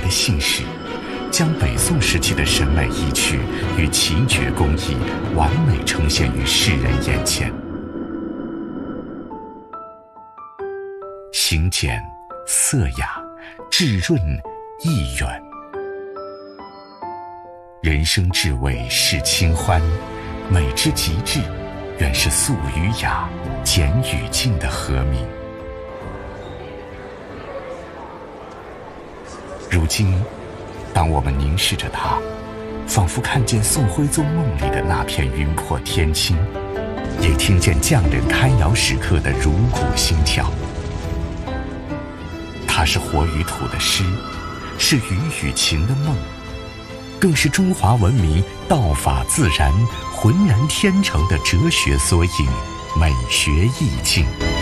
的信史，将北宋时期的审美意趣与奇绝工艺完美呈现于世人眼前。形简色雅，质润意远。人生至味是清欢，美之极致，原是素与雅、简与静的和鸣。如今，当我们凝视着它，仿佛看见宋徽宗梦里的那片云破天青，也听见匠人开窑时刻的茹骨心跳。它是活于土的诗，是鱼与禽的梦，更是中华文明道法自然、浑然天成的哲学缩影、美学意境。